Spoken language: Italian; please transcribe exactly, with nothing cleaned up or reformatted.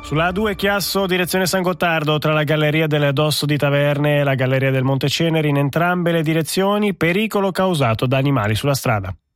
Sulla A due Chiasso, direzione San Gottardo, tra la galleria delle Dosso di Taverne e la galleria del Monte Ceneri, in entrambe le direzioni, pericolo causato da animali sulla strada.